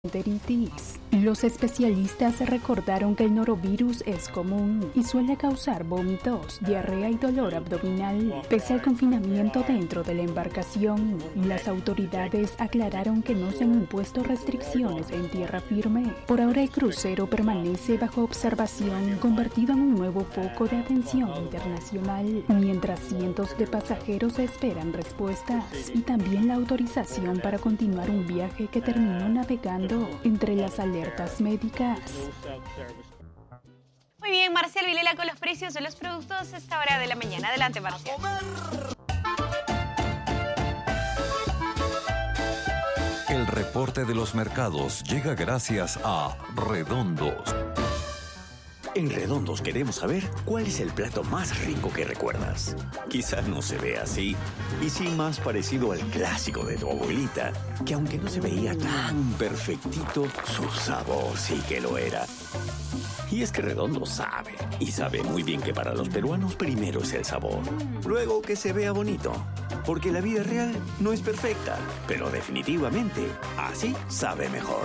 gastroenteritis. Los especialistas recordaron que el norovirus es común y suele causar vómitos, diarrea y dolor abdominal. Pese al confinamiento dentro de la embarcación, las autoridades aclararon que no se han impuesto restricciones en tierra firme. Por ahora el crucero permanece bajo observación, convertido en un nuevo foco de atención internacional, mientras cientos de pasajeros esperan respuestas y también la autorización para continuar un viaje que terminó navegando entre las alertas médicas. Muy bien, Marcial Vilela con los precios de los productos a esta hora de la mañana. Adelante, Marcial. El reporte de los mercados llega gracias a Redondos. En Redondos queremos saber cuál es el plato más rico que recuerdas. Quizás no se ve así, y sí más parecido al clásico de tu abuelita, que aunque no se veía tan perfectito, su sabor sí que lo era. Y es que Redondos sabe, y sabe muy bien que para los peruanos primero es el sabor, luego que se vea bonito, porque la vida real no es perfecta, pero definitivamente así sabe mejor.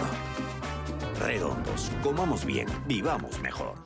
Redondos, comamos bien, vivamos mejor.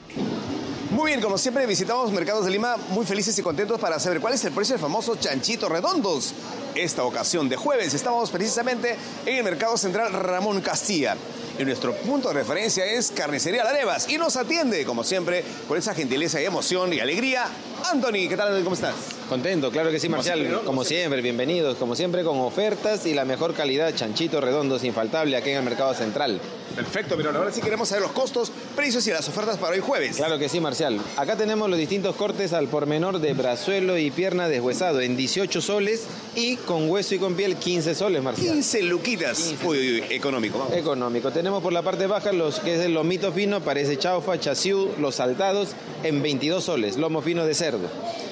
Muy bien, como siempre visitamos Mercados de Lima muy felices y contentos para saber cuál es el precio del famoso chanchito Redondos. Esta ocasión de jueves estamos precisamente en el Mercado Central Ramón Castilla. Y nuestro punto de referencia es Carnicería Las Arevas y nos atiende, como siempre, con esa gentileza y emoción y alegría. Anthony, ¿qué tal? ¿Cómo estás? Contento, claro que sí, Marcial. Siempre, ¿no? Como siempre, bienvenidos. Como siempre, con ofertas y la mejor calidad. Chanchito Redondos, infaltable, aquí en el Mercado Central. Perfecto, pero ahora sí queremos saber los costos, precios y las ofertas para hoy jueves. Claro que sí, Marcial. Acá tenemos los distintos cortes al por menor de brazuelo y pierna deshuesado en 18 soles y con hueso y con piel 15 soles, Marcial. 15 luquitas. 15. Uy, económico. Vamos. Económico. Tenemos por la parte baja los que es el lomito fino, parece chaufa, chasiú, los saltados en 22 soles, lomo fino de cerdo.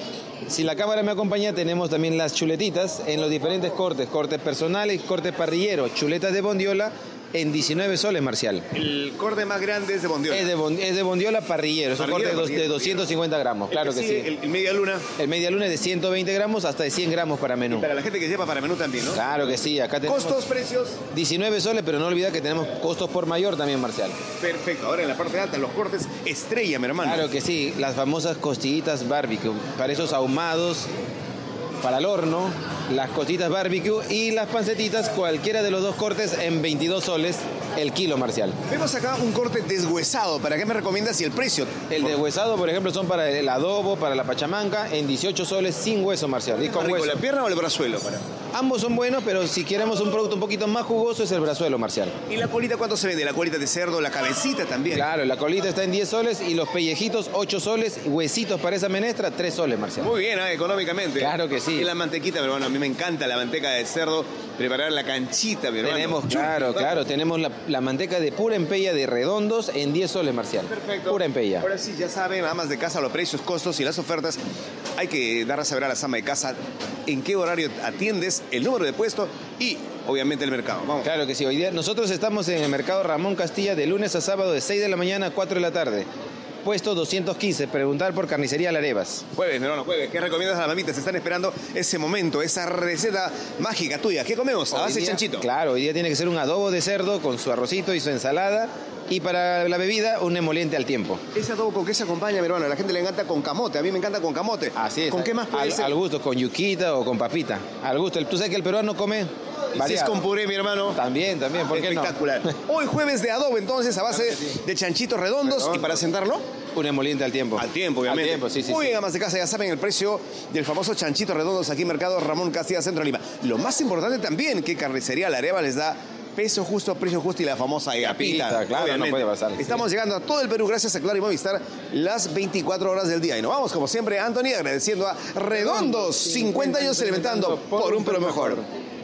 Si la cámara me acompaña, tenemos también las chuletitas en los diferentes cortes, cortes personales, cortes parrilleros, chuletas de bondiola en 19 soles, Marcial. El corte más grande es de bondiola. Es de bondiola parrillero, es un corte de 250 gramos, claro que sí. El media luna. El media luna es de 120 gramos hasta de 100 gramos para menú. Y para la gente que lleva para menú también, ¿no? Claro que sí, acá tenemos Costos, precios. 19 soles, pero no olvida que tenemos costos por mayor también, Marcial. Perfecto. Ahora en la parte alta, los cortes estrella, mi hermano. Claro que sí, las famosas costillitas barbecue, para esos ahumados, para el horno, las costillitas barbecue y las pancetitas, cualquiera de los dos cortes en 22 soles el kilo, Marcial. Vemos acá un corte deshuesado. ¿Para qué me recomiendas y el precio? El deshuesado, por ejemplo, son para el adobo, para la pachamanca, en 18 soles sin hueso, Marcial. Y con hueso. ¿La pierna o el brazuelo? Ambos son buenos, pero si queremos un producto un poquito más jugoso es el brazuelo, Marcial. ¿Y la colita cuánto se vende? La colita de cerdo, la cabecita también. Claro, la colita está en 10 soles y los pellejitos 8 soles, huesitos para esa menestra 3 soles, Marcial. Muy bien, económicamente. Claro que sí. Y la mantequita, mi hermano, a mí me encanta la manteca de cerdo, preparar la canchita, mi hermano. Tenemos, claro, tenemos la manteca de pura empella de Redondos en 10 soles, Marcial. Perfecto. Pura empella. Ahora sí, ya saben, amas de casa, los precios, costos y las ofertas. Hay que dar a saber a la ama de casa en qué horario atiendes, el número de puesto y, obviamente, el mercado. Vamos. Claro que sí. Hoy día nosotros estamos en el Mercado Ramón Castilla de lunes a sábado de 6 de la mañana a 4 de la tarde. Puesto 215, preguntar por Carnicería Las Arevas. Jueves, mi hermano, jueves. ¿Qué recomiendas a las mamitas? Están esperando ese momento, esa receta mágica tuya. ¿Qué comemos? A base de chanchito. Claro, hoy día tiene que ser un adobo de cerdo con su arrocito y su ensalada. Y para la bebida, un emoliente al tiempo. ¿Ese adobo con qué se acompaña, mi hermano? A la gente le encanta con camote. A mí me encanta con camote. Así es. ¿Con qué más puede ser? Al gusto, con yuquita o con papita. Al gusto. Tú sabes que el peruano come variado. Si es con puré, mi hermano. También, ¿por qué no? Espectacular. Hoy jueves de adobo, entonces, a base de chanchitos redondos. ¿Y para sentarlo? Un emoliente al tiempo. Al tiempo, obviamente. Al tiempo, sí. Muy bien, amas de casa, ya saben el precio del famoso chanchito redondos aquí en Mercado Ramón Castilla, Centro de Lima. Lo más importante también, que Carnicería Las Arevas les da peso justo, precio justo y la famosa agapita. Claro, obviamente. No puede pasar. Estamos llegando a todo el Perú gracias a Claro y Movistar las 24 horas del día. Y nos vamos, como siempre, Anthony, agradeciendo a Redondos, 50 años alimentando por un Perú mejor.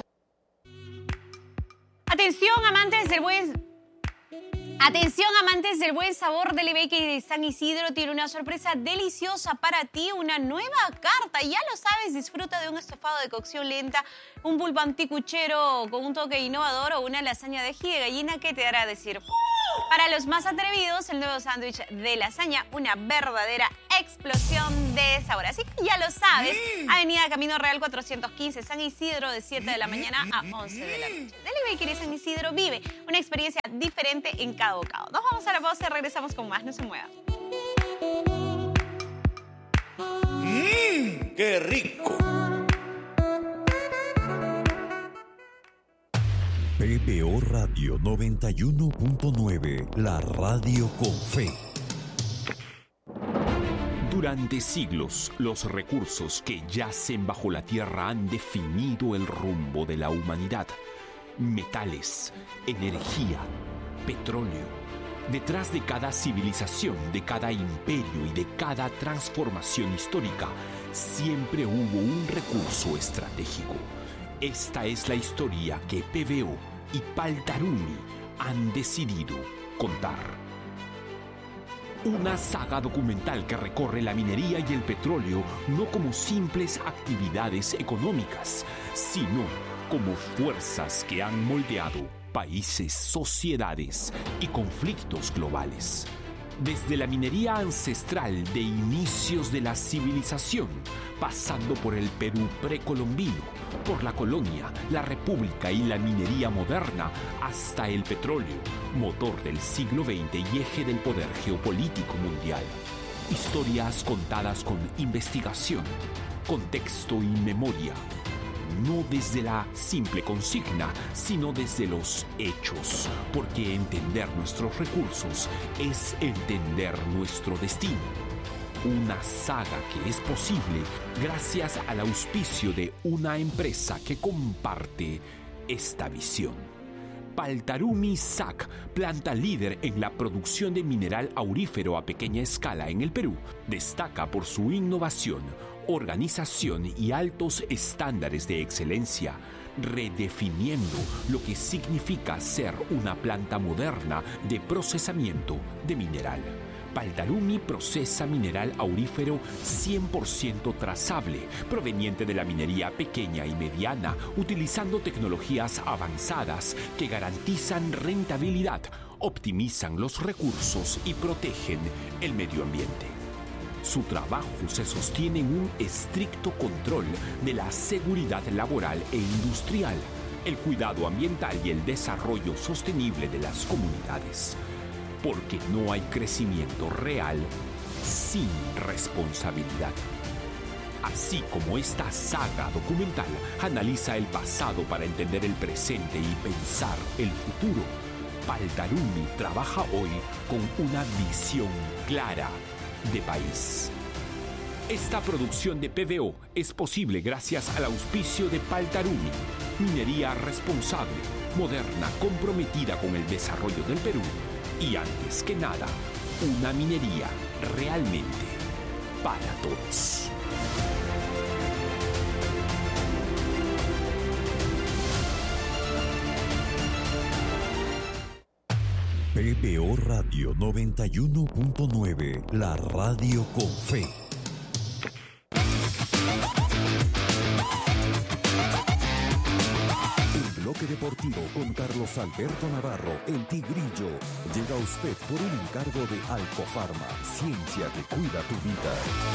Atención, amantes del buen sabor, Deli Bakery de San Isidro tiene una sorpresa deliciosa para ti, una nueva carta. Ya lo sabes, disfruta de un estofado de cocción lenta, un pulpo anticuchero con un toque innovador o una lasaña de ají de gallina que te hará decir Para los más atrevidos, el nuevo sándwich de lasaña, una verdadera explosión de sabor. Así que ya lo sabes, Avenida Camino Real 415, San Isidro, de 7 de la mañana a 11 de la noche. Deli Bakery San Isidro vive una experiencia diferente en cada bocado. Nos vamos a la pausa y regresamos con más. No se muevan. ¡Qué rico! PBO Radio 91.9, la radio con fe. Durante siglos, los recursos que yacen bajo la tierra han definido el rumbo de la humanidad. Metales, energía, petróleo. Detrás de cada civilización, de cada imperio y de cada transformación histórica, siempre hubo un recurso estratégico. Esta es la historia que PBO y Paltarumi han decidido contar. Una saga documental que recorre la minería y el petróleo no como simples actividades económicas, sino como fuerzas que han moldeado países, sociedades y conflictos globales. Desde la minería ancestral de inicios de la civilización, pasando por el Perú precolombino, por la colonia, la república y la minería moderna, hasta el petróleo, motor del siglo XX y eje del poder geopolítico mundial. Historias contadas con investigación, contexto y memoria. No desde la simple consigna, sino desde los hechos, porque entender nuestros recursos es entender nuestro destino. Una saga que es posible gracias al auspicio de una empresa que comparte esta visión. Paltarumi SAC, planta líder en la producción de mineral aurífero a pequeña escala en el Perú, destaca por su innovación, organización y altos estándares de excelencia, redefiniendo lo que significa ser una planta moderna de procesamiento de mineral. Paltarumi procesa mineral aurífero 100% trazable, proveniente de la minería pequeña y mediana, utilizando tecnologías avanzadas que garantizan rentabilidad, optimizan los recursos y protegen el medio ambiente. Su trabajo se sostiene en un estricto control de la seguridad laboral e industrial, el cuidado ambiental y el desarrollo sostenible de las comunidades. Porque no hay crecimiento real sin responsabilidad. Así como esta saga documental analiza el pasado para entender el presente y pensar el futuro, Paltarumi trabaja hoy con una visión clara de país. Esta producción de PBO es posible gracias al auspicio de Paltarumi, minería responsable, moderna, comprometida con el desarrollo del Perú y, antes que nada, una minería realmente para todos. PBO Radio 91.9, la radio con fe. El bloque deportivo con Carlos Alberto Navarro, el Tigrillo, llega a usted por un encargo de Alcofarma, ciencia que cuida tu vida.